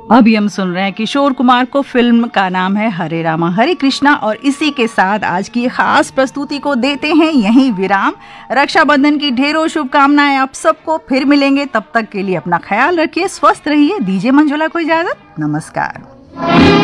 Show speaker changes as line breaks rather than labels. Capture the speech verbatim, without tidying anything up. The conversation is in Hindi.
अभी हम सुन रहे हैं किशोर कुमार को, फिल्म का नाम है हरे रामा हरे कृष्णा। और इसी के साथ आज की खास प्रस्तुति को देते हैं यहीं विराम। रक्षाबंधन की ढेरों शुभकामनाएं आप सबको, फिर मिलेंगे, तब तक के लिए अपना ख्याल रखिए, स्वस्थ रहिए। दीजिए मंजुला को इजाजत, नमस्कार।